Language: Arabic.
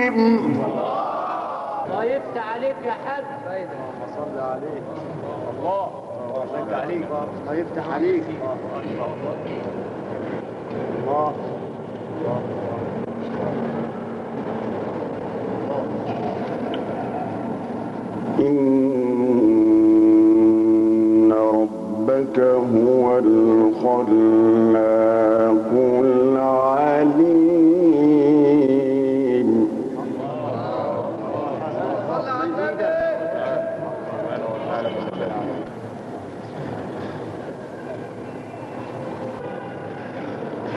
الله يفتح عليك يا حاج. صل عليك الله يفتح عليك. الله يفتح عليك الله. إن ربك هو الخلاق